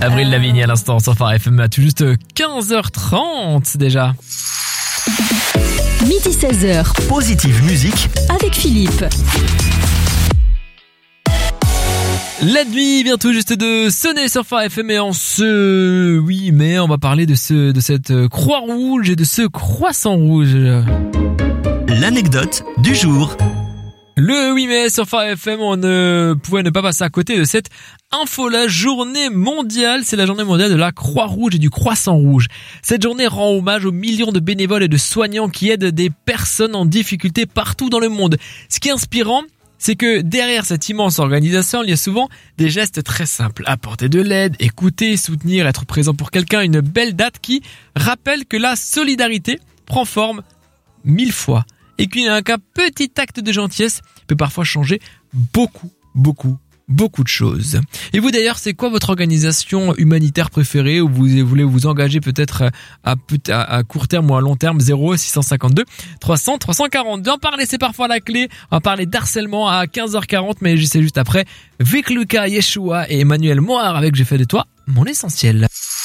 Avril Lavigne à l'instant sur Phare FM à tout juste 15h30 déjà. Midi 16h. Positive musique avec Philippe. La nuit vient tout juste de sonner sur Phare FM et en ce 8 mai, on va parler de cette croix rouge et de ce croissant rouge. L'anecdote du jour. Le 8 mai sur Phare FM, on ne pouvait ne pas passer à côté de cette info, la journée mondiale, c'est la journée mondiale de la Croix-Rouge et du Croissant Rouge. Cette journée rend hommage aux millions de bénévoles et de soignants qui aident des personnes en difficulté partout dans le monde. Ce qui est inspirant, c'est que derrière cette immense organisation, il y a souvent des gestes très simples. Apporter de l'aide, écouter, soutenir, être présent pour quelqu'un, une belle date qui rappelle que la solidarité prend forme 1000 fois. Et qu'un petit acte de gentillesse peut parfois changer beaucoup de choses. Et vous d'ailleurs, c'est quoi votre organisation humanitaire préférée où vous voulez vous engager peut-être à court terme ou à long terme? 0652 300 342. En parler, c'est parfois la clé. On va parler d'harcèlement à 15h40, mais je sais juste après. Vic Lucas, Yeshua et Emmanuel Moir avec J'ai fait de toi mon essentiel.